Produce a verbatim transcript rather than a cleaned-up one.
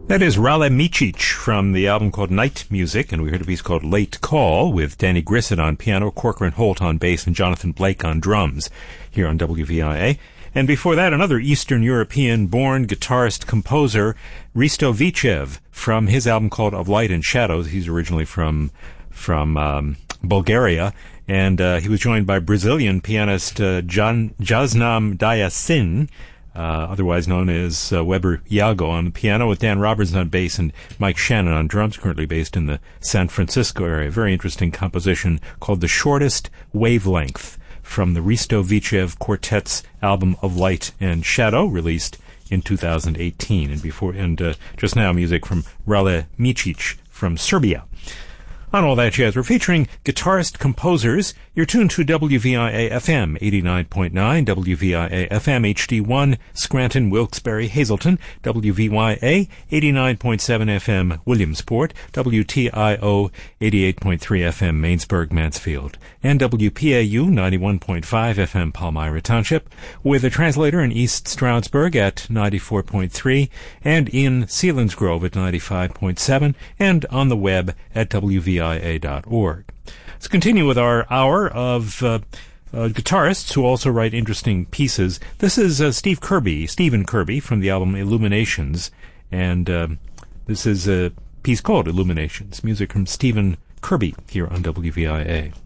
That is Rale Micic from the album called Night Music, and we heard a piece called Late Call with Danny Grissett on piano, Corcoran Holt on bass, and Jonathan Blake on drums here on W V I A. And before that, another Eastern European-born guitarist-composer, Risto Vicev, from his album called Of Light and Shadows. He's originally from from um, Bulgaria, and uh, he was joined by Brazilian pianist uh, Jan, Jasnam Dayasin, Uh, otherwise known as uh, Weber Iago on the piano, with Dan Robertson on bass and Mike Shannon on drums, currently based in the San Francisco area. A very interesting composition called The Shortest Wavelength from the Risto Vicev Quartet's album Of Light and Shadow, released in two thousand eighteen. And before, and uh, just now, music from Rale Micic from Serbia. On All That Jazz, we're featuring guitarist-composers. You're tuned to W V I A F M eighty-nine point nine, W V I A F M H D one, Scranton, Wilkes-Barre, Hazleton, W V Y A eighty-nine point seven F M, Williamsport, W T I O eighty-eight point three F M, Mainsburg, Mansfield, and W P A U ninety-one point five F M, Palmyra Township, with a translator in East Stroudsburg at ninety-four point three, and in Selinsgrove at ninety-five point seven, and on the web at W V I A dot org. Let's continue with our hour of uh, uh, guitarists who also write interesting pieces. This is uh, Steve Kirby, Stephen Kirby, from the album Illuminations, and uh, this is a piece called Illuminations, music from Stephen Kirby here on W V I A.